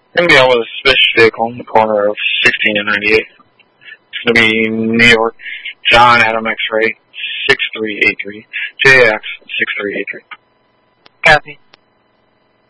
Gonna be out with a suspicious vehicle on the corner of 16 and 98. It's gonna be New York, John Adam X-Ray, 6383, JX 6383. Copy.